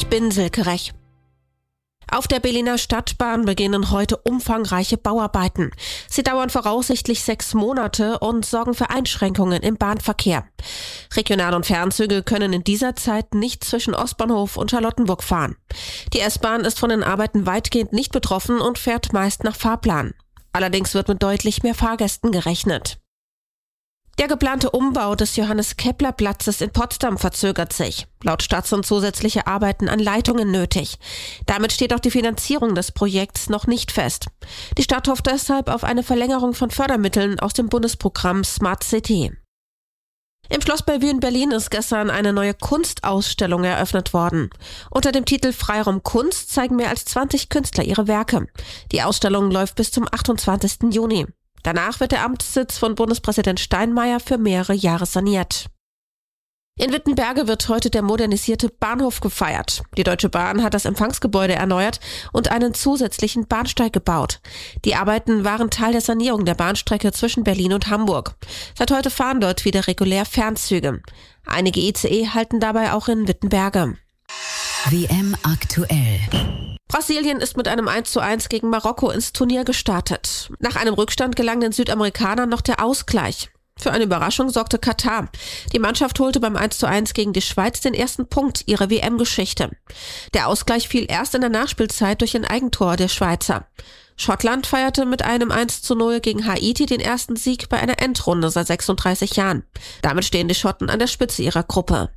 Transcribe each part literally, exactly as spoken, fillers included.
Ich bin Silke Rech. Auf der Berliner Stadtbahn beginnen heute umfangreiche Bauarbeiten. Sie dauern voraussichtlich sechs Monate und sorgen für Einschränkungen im Bahnverkehr. Regional- und Fernzüge können in dieser Zeit nicht zwischen Ostbahnhof und Charlottenburg fahren. Die S-Bahn ist von den Arbeiten weitgehend nicht betroffen und fährt meist nach Fahrplan. Allerdings wird mit deutlich mehr Fahrgästen gerechnet. Der geplante Umbau des Johannes-Kepler-Platzes in Potsdam verzögert sich. Laut Stadt sind zusätzliche Arbeiten an Leitungen nötig. Damit steht auch die Finanzierung des Projekts noch nicht fest. Die Stadt hofft deshalb auf eine Verlängerung von Fördermitteln aus dem Bundesprogramm Smart City. Im Schloss Bellevue in Berlin ist gestern eine neue Kunstausstellung eröffnet worden. Unter dem Titel Freiraum Kunst zeigen mehr als zwanzig Künstler ihre Werke. Die Ausstellung läuft bis zum achtundzwanzigsten Juni. Danach wird der Amtssitz von Bundespräsident Steinmeier für mehrere Jahre saniert. In Wittenberge wird heute der modernisierte Bahnhof gefeiert. Die Deutsche Bahn hat das Empfangsgebäude erneuert und einen zusätzlichen Bahnsteig gebaut. Die Arbeiten waren Teil der Sanierung der Bahnstrecke zwischen Berlin und Hamburg. Seit heute fahren dort wieder regulär Fernzüge. Einige I C E halten dabei auch in Wittenberge. W M aktuell. Brasilien ist mit einem eins zu eins gegen Marokko ins Turnier gestartet. Nach einem Rückstand gelang den Südamerikanern noch der Ausgleich. Für eine Überraschung sorgte Katar. Die Mannschaft holte beim eins zu eins gegen die Schweiz den ersten Punkt ihrer W M-Geschichte. Der Ausgleich fiel erst in der Nachspielzeit durch ein Eigentor der Schweizer. Schottland feierte mit einem eins zu null gegen Haiti den ersten Sieg bei einer Endrunde seit sechsunddreißig Jahren. Damit stehen die Schotten an der Spitze ihrer Gruppe.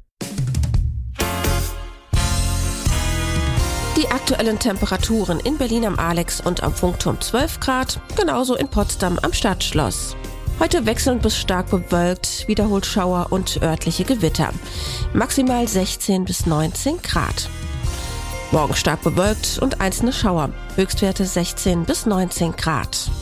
Die aktuellen Temperaturen in Berlin am Alex und am Funkturm zwölf Grad, genauso in Potsdam am Stadtschloss. Heute wechselnd bis stark bewölkt, wiederholt Schauer und örtliche Gewitter. Maximal sechzehn bis neunzehn Grad. Morgen stark bewölkt und einzelne Schauer. Höchstwerte sechzehn bis neunzehn Grad.